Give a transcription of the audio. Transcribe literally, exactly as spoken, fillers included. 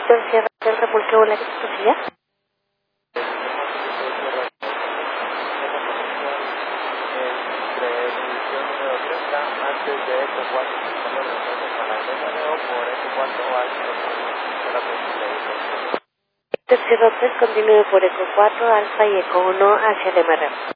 Víctor Sierra del Repulque Volar Escotilla. Antes de eco cuatro, para el M O por eco cuatro alfa, Víctor Sierra Hotel continúe por eco cuatro, alfa y eco uno hacia el M R.